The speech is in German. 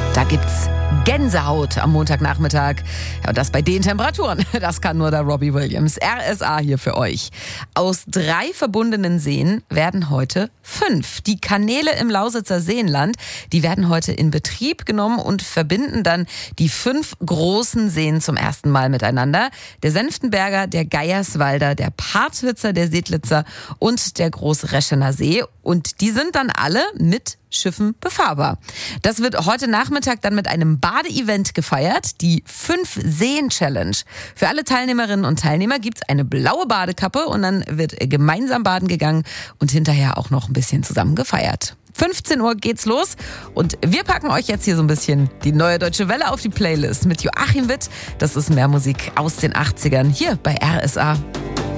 Da gibt's Gänsehaut am Montagnachmittag. Ja, und das bei den Temperaturen. Das kann nur der Robbie Williams. RSA hier für euch. Aus 3 verbundenen Seen werden heute 5. Die Kanäle im Lausitzer Seenland, die werden heute in Betrieb genommen und verbinden dann die 5 großen Seen zum ersten Mal miteinander. Der Senftenberger, der Geierswalder, der Parthwitzer, der Sedlitzer und der Großreschener See. Und die sind dann alle mit Schiffen befahrbar. Das wird heute Nachmittag dann mit einem Badeevent gefeiert, die 5-Seen-Challenge. Für alle Teilnehmerinnen und Teilnehmer gibt's eine blaue Badekappe und dann wird gemeinsam baden gegangen und hinterher auch noch ein bisschen zusammen gefeiert. 15 Uhr geht's los und wir packen euch jetzt hier so ein bisschen die Neue Deutsche Welle auf die Playlist mit Joachim Witt. Das ist mehr Musik aus den 80ern hier bei RSA.